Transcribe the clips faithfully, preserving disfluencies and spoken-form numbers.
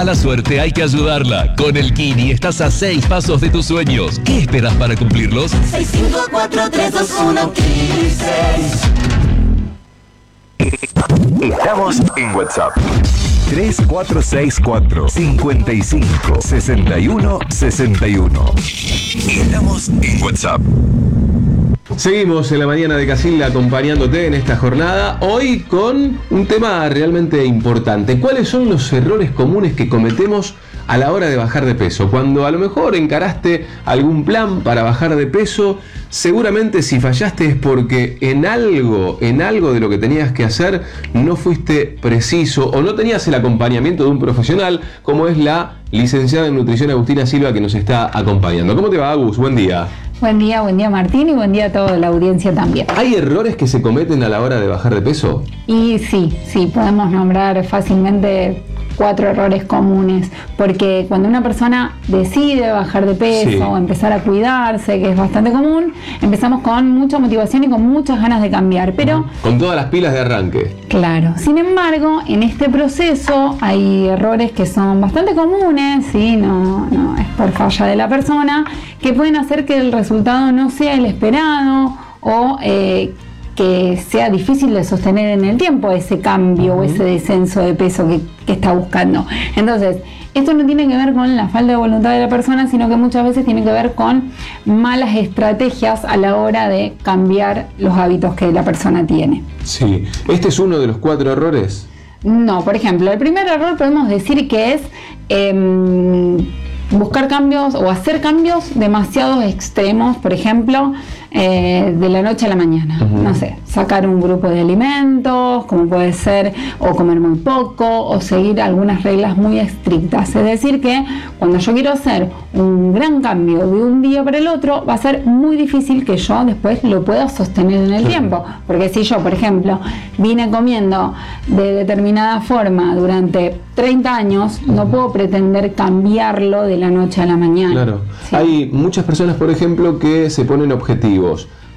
la suerte hay que ayudarla. Con el Kini estás a seis pasos de tus sueños. ¿Qué esperas para cumplirlos? seis cinco cuatro tres dos uno quince. Estamos en WhatsApp. tres cuatro seis cuatro, cinco cinco, seis uno, seis uno. Estamos en WhatsApp. Seguimos en la mañana de Casilda acompañándote en esta jornada, hoy con un tema realmente importante. ¿Cuáles son los errores comunes que cometemos a la hora de bajar de peso? Cuando a lo mejor encaraste algún plan para bajar de peso, seguramente si fallaste es porque en algo, en algo de lo que tenías que hacer no fuiste preciso o no tenías el acompañamiento de un profesional, como es la licenciada en nutrición Agustina Silva, que nos está acompañando. ¿Cómo te va, Agus? Buen día. Buen día, buen día Martín y buen día a toda la audiencia también. ¿Hay errores que se cometen a la hora de bajar de peso? Y sí, sí, podemos nombrar fácilmente cuatro errores comunes, porque cuando una persona decide bajar de peso Sí. o empezar a cuidarse, que es bastante común, empezamos con mucha motivación y con muchas ganas de cambiar, pero... Con todas las pilas de arranque. Claro, sin embargo, en este proceso hay errores que son bastante comunes, ¿sí? no, no es por falla de la persona, que pueden hacer que el resultado no sea el esperado o eh, que sea difícil de sostener en el tiempo ese cambio uh-huh. o ese descenso de peso que, que está buscando. Entonces, esto no tiene que ver con la falta de voluntad de la persona, sino que muchas veces tiene que ver con malas estrategias a la hora de cambiar los hábitos que la persona tiene. Sí. ¿Este es uno de los cuatro errores? No, por ejemplo, el primer error podemos decir que es eh, buscar cambios o hacer cambios demasiado extremos, por ejemplo, eh, de la noche a la mañana. Uh-huh. No sé, sacar un grupo de alimentos, como puede ser, o comer muy poco, o seguir algunas reglas muy estrictas. Es decir que cuando yo quiero hacer un gran cambio de un día para el otro, va a ser muy difícil que yo después lo pueda sostener en el sí. tiempo. Porque si yo, por ejemplo, vine comiendo de determinada forma durante treinta años, uh-huh. no puedo pretender cambiarlo de la noche a la mañana. Claro. Sí. Hay muchas personas, por ejemplo, que se ponen objetivos.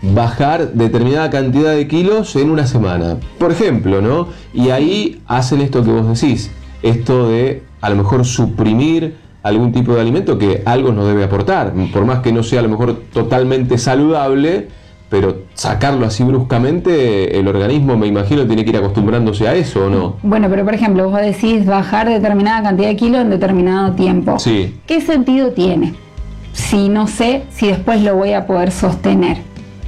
Bajar determinada cantidad de kilos en una semana, por ejemplo, ¿no? Y ahí hacen esto que vos decís, esto de a lo mejor suprimir algún tipo de alimento que algo nos debe aportar, por más que no sea a lo mejor totalmente saludable, pero sacarlo así bruscamente, el organismo, me imagino, tiene que ir acostumbrándose a eso, ¿o no? Bueno, pero por ejemplo, vos decís bajar determinada cantidad de kilos en determinado tiempo. Sí. ¿Qué sentido tiene si no sé si después lo voy a poder sostener?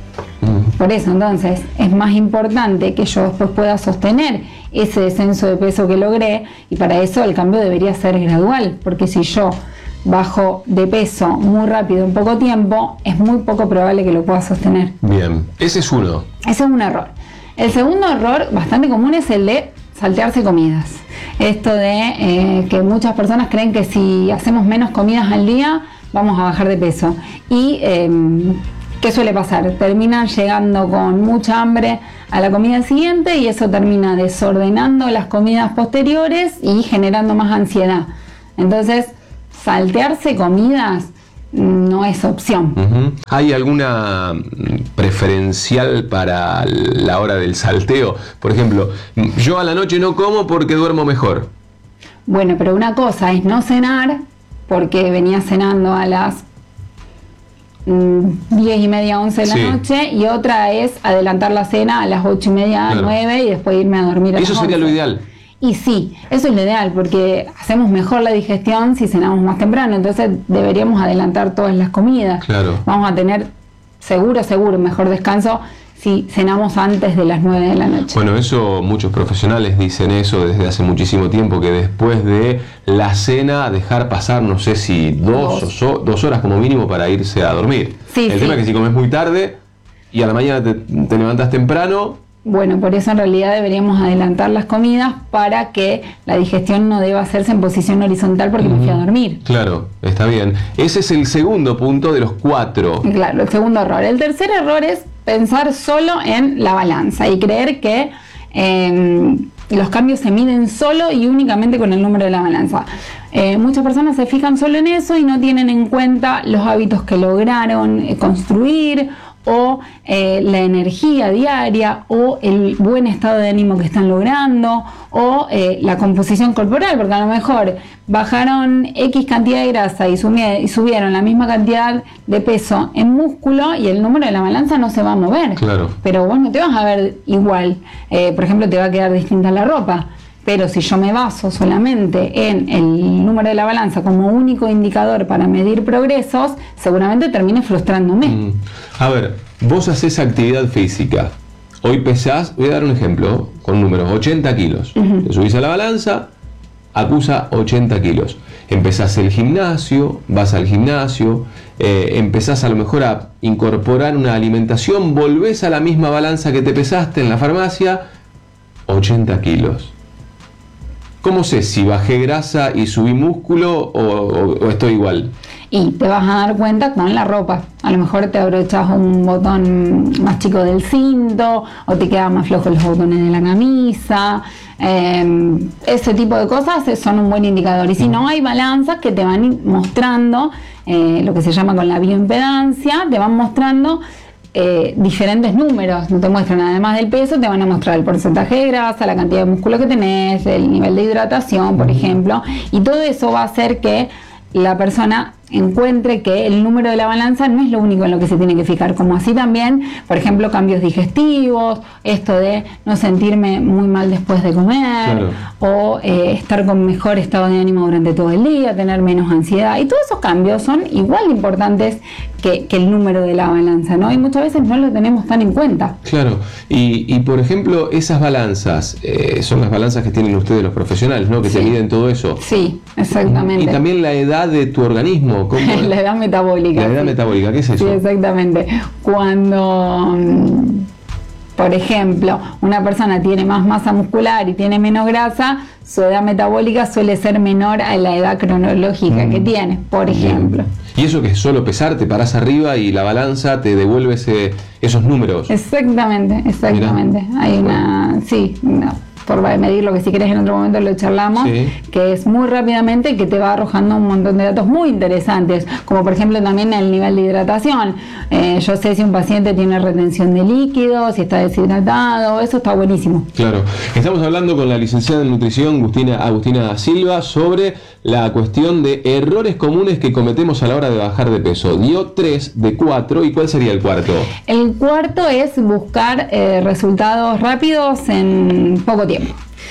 Mm. Por eso, entonces, es más importante que yo después pueda sostener ese descenso de peso que logré, y para eso el cambio debería ser gradual, porque si yo bajo de peso muy rápido en poco tiempo, es muy poco probable que lo pueda sostener. Bien, ese es uno. Ese es un error. El segundo error bastante común es el de saltearse comidas. Esto de eh, que muchas personas creen que si hacemos menos comidas al día vamos a bajar de peso. Y eh, ¿qué suele pasar? Terminan llegando con mucha hambre a la comida siguiente y eso termina desordenando las comidas posteriores y generando más ansiedad. Entonces, saltearse comidas no es opción. Uh-huh. ¿Hay alguna preferencial para la hora del salteo? Por ejemplo, yo a la noche no como porque duermo mejor. Bueno, pero una cosa es no cenar porque venía cenando a las diez y media, once de la sí. noche, y otra es adelantar la cena a las ocho y media, claro. nueve y después irme a dormir a las Eso sería once. Lo ideal. Y sí, eso es lo ideal, porque hacemos mejor la digestión si cenamos más temprano, entonces deberíamos adelantar todas las comidas. Claro. Vamos a tener seguro, seguro, mejor descanso si cenamos antes de las nueve de la noche. Bueno, eso muchos profesionales dicen eso desde hace muchísimo tiempo, que después de la cena dejar pasar, no sé si dos, dos. O so, dos horas como mínimo para irse a dormir. Sí, El sí. tema es que si comes muy tarde y a la mañana te, te levantás temprano... Bueno, por eso en realidad deberíamos adelantar las comidas para que la digestión no deba hacerse en posición horizontal porque uh-huh. me fui a dormir. Claro, está bien. Ese es el segundo punto de los cuatro. Claro, el segundo error. El tercer error es pensar solo en la balanza y creer que eh, los cambios se miden solo y únicamente con el número de la balanza. Eh, muchas personas se fijan solo en eso y no tienen en cuenta los hábitos que lograron eh, construir o eh, la energía diaria, o el buen estado de ánimo que están logrando, o eh, la composición corporal, porque a lo mejor bajaron X cantidad de grasa y, sumi- y subieron la misma cantidad de peso en músculo y el número de la balanza no se va a mover. Claro. Pero vos no te vas a ver igual. Eh, por ejemplo, te va a quedar distinta la ropa. Pero si yo me baso solamente en el número de la balanza como único indicador para medir progresos, seguramente termine frustrándome. Mm. A ver, vos haces actividad física. Hoy pesás, voy a dar un ejemplo con números, ochenta kilos. Uh-huh. Te subís a la balanza, acusa ochenta kilos. Empezás el gimnasio, vas al gimnasio, eh, empezás a lo mejor a incorporar una alimentación, volvés a la misma balanza que te pesaste en la farmacia, ochenta kilos. ¿Cómo sé si bajé grasa y subí músculo o, o, o estoy igual? Y te vas a dar cuenta con la ropa. A lo mejor te abrochas un botón más chico del cinto o te quedan más flojos los botones de la camisa. Eh, ese tipo de cosas son un buen indicador. Y si no, hay balanzas que te van mostrando eh, lo que se llama con la bioimpedancia, te van mostrando Eh, diferentes números, no te muestran además del peso, te van a mostrar el porcentaje de grasa, la cantidad de músculo que tenés, el nivel de hidratación, por ejemplo, y todo eso va a hacer que la persona encuentre que el número de la balanza no es lo único en lo que se tiene que fijar, como así también, por ejemplo, cambios digestivos, esto de no sentirme muy mal después de comer, claro. o eh, estar con mejor estado de ánimo durante todo el día, tener menos ansiedad, y todos esos cambios son igual de importantes que, que el número de la balanza, ¿no? Y muchas veces no lo tenemos tan en cuenta. Claro, y, y por ejemplo, esas balanzas, eh, son las balanzas que tienen ustedes los profesionales, ¿no? Que sí. te miden todo eso. Sí, exactamente. Y también la edad de tu organismo. ¿Cómo? La edad metabólica. La edad sí. metabólica, ¿qué es eso? Sí, exactamente. Cuando, por ejemplo, una persona tiene más masa muscular y tiene menos grasa, su edad metabólica suele ser menor a la edad cronológica mm. que tiene, por ejemplo. Y eso que es solo pesar, te parás arriba y la balanza te devuelve ese, esos números. Exactamente, exactamente. Mirá. Hay una... Sí, no. por medir lo que si querés en otro momento lo charlamos, sí. que es muy rápidamente, que te va arrojando un montón de datos muy interesantes, como por ejemplo también el nivel de hidratación. Eh, yo sé si un paciente tiene retención de líquidos, si está deshidratado, eso está buenísimo. Claro, estamos hablando con la licenciada en nutrición Agustina, Agustina Silva sobre la cuestión de errores comunes que cometemos a la hora de bajar de peso. Dio tres de cuatro, ¿y cuál sería el cuarto? El cuarto es buscar eh, resultados rápidos en poco tiempo.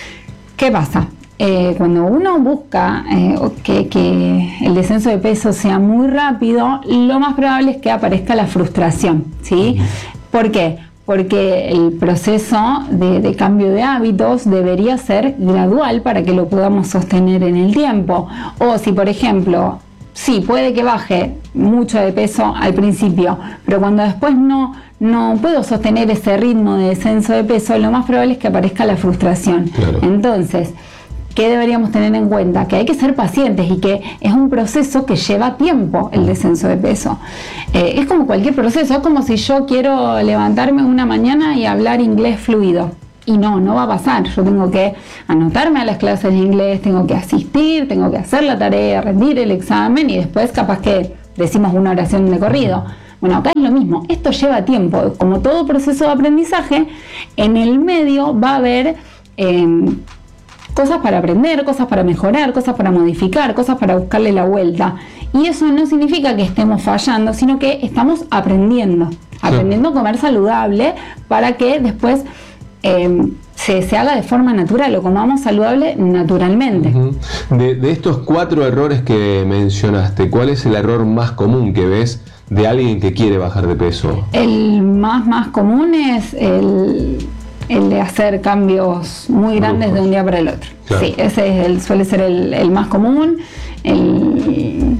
¿Qué pasa? Eh, cuando uno busca eh, que, que el descenso de peso sea muy rápido, lo más probable es que aparezca la frustración, ¿sí? Uh-huh. ¿Por qué? Porque el proceso de, de cambio de hábitos debería ser gradual para que lo podamos sostener en el tiempo. O si, por ejemplo, sí, puede que baje mucho de peso al principio, pero cuando después no, no puedo sostener ese ritmo de descenso de peso, lo más probable es que aparezca la frustración. Claro. Entonces, ¿qué deberíamos tener en cuenta? Que hay que ser pacientes y que es un proceso que lleva tiempo el descenso de peso. Eh, es como cualquier proceso, es como si yo quiero levantarme una mañana y hablar inglés fluido. Y no, no va a pasar. Yo tengo que anotarme a las clases de inglés, tengo que asistir, tengo que hacer la tarea, rendir el examen y después capaz que decimos una oración de corrido. Bueno, acá es lo mismo, esto lleva tiempo. Como todo proceso de aprendizaje, en el medio va a haber eh, cosas para aprender, cosas para mejorar, cosas para modificar, cosas para buscarle la vuelta. Y eso no significa que estemos fallando, sino que estamos aprendiendo, aprendiendo a comer saludable para que después eh, se, se haga de forma natural o comamos saludable naturalmente. Uh-huh. De, de estos cuatro errores que mencionaste, ¿cuál es el error más común que ves de alguien que quiere bajar de peso? El más, más común es el... el de hacer cambios muy grandes de un día para el otro. Claro. Sí, ese es el, suele ser el, el más común, el,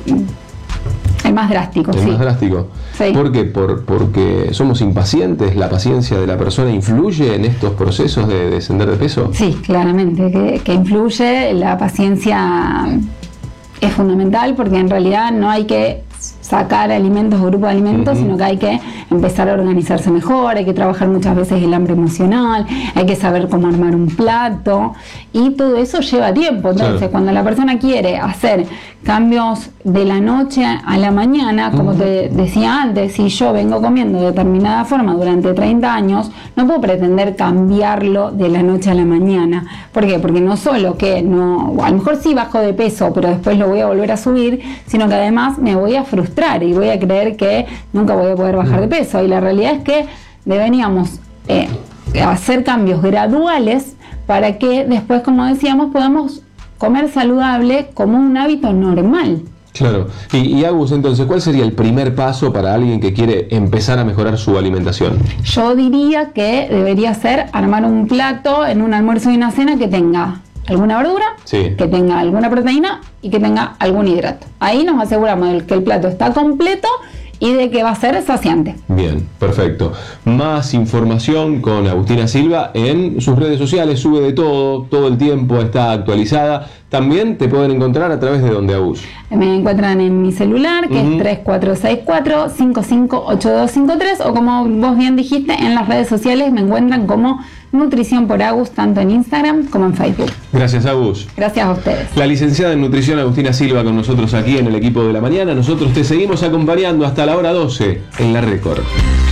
el más drástico. El sí. más drástico. Sí. ¿Por qué? Por, porque somos impacientes, la paciencia de la persona influye en estos procesos de descender de peso. Sí, claramente, que, que influye. La paciencia es fundamental porque en realidad no hay que sacar alimentos o grupo de alimentos, uh-huh. sino que hay que empezar a organizarse mejor, hay que trabajar muchas veces el hambre emocional, hay que saber cómo armar un plato, y todo eso lleva tiempo. Entonces, claro. cuando la persona quiere hacer cambios de la noche a la mañana, como uh-huh. te decía antes, si yo vengo comiendo de determinada forma durante treinta años, no puedo pretender cambiarlo de la noche a la mañana. ¿Por qué? Porque no solo que no, a lo mejor sí bajo de peso, pero después lo voy a volver a subir, sino que además me voy a frustrar y voy a creer que nunca voy a poder bajar de peso. Y la realidad es que deberíamos eh, hacer cambios graduales para que después, como decíamos, podamos comer saludable como un hábito normal. Claro. Y, y Agus, entonces, ¿cuál sería el primer paso para alguien que quiere empezar a mejorar su alimentación? Yo diría que debería ser armar un plato en un almuerzo y una cena que tenga alguna verdura, sí. que tenga alguna proteína y que tenga algún hidrato. Ahí nos aseguramos de que el plato está completo y de que va a ser saciante. Bien, perfecto. Más información con Agustina Silva en sus redes sociales, sube de todo, todo el tiempo, está actualizada. También te pueden encontrar a través de donde, Agus. Me encuentran en mi celular, que uh-huh. es tres cuatro seis cuatro, cinco cinco ocho dos cinco tres, o como vos bien dijiste, en las redes sociales me encuentran como Nutrición por Agus, tanto en Instagram como en Facebook. Gracias, Agus. Gracias a ustedes. La licenciada en nutrición Agustina Silva con nosotros aquí en el equipo de la mañana. Nosotros te seguimos acompañando hasta la hora doce en La Récord.